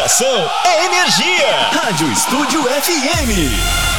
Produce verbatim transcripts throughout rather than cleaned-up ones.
Informação é energia. Rádio Estúdio F M.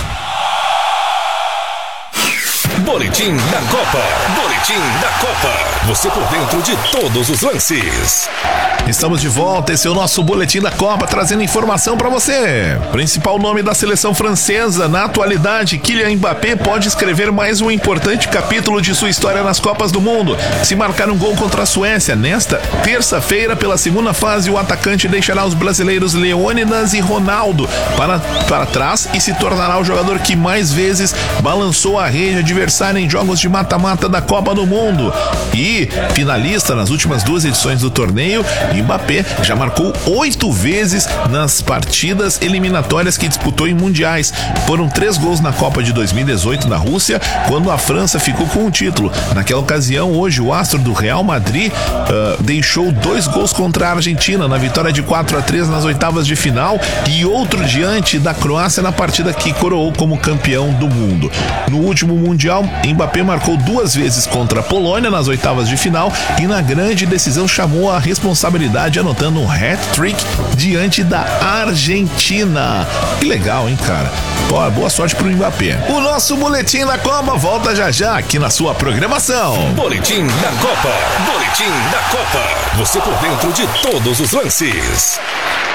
Boletim da Copa. Boletim da Copa. Você por dentro de todos os lances. Estamos de volta, esse é o nosso Boletim da Copa, trazendo informação para você. Principal nome da seleção francesa na atualidade, Kylian Mbappé pode escrever mais um importante capítulo de sua história nas Copas do Mundo. Se marcar um gol contra a Suécia nesta terça-feira pela segunda fase, o atacante deixará os brasileiros Leônidas e Ronaldo para, para trás e se tornará o jogador que mais vezes balançou a rede adversária em jogos de mata-mata da Copa do Mundo. E finalista nas últimas duas edições do torneio, Mbappé já marcou oito vezes nas partidas eliminatórias que disputou em mundiais. Foram três gols na Copa de dois mil e dezoito na Rússia, quando a França ficou com o título. Naquela ocasião, hoje, o astro do Real Madrid uh, deixou dois gols contra a Argentina na vitória de quatro a três nas oitavas de final e outro diante da Croácia na partida que coroou como campeão do mundo. No último mundial, Mbappé marcou duas vezes contra a Polônia nas oitavas de final e na grande decisão chamou a responsabilidade anotando um hat-trick diante da Argentina. Que legal, hein, cara? Pô, boa sorte pro Mbappé. O nosso Boletim da Copa volta já já aqui na sua programação. Boletim da Copa. Boletim da Copa. Você por dentro de todos os lances.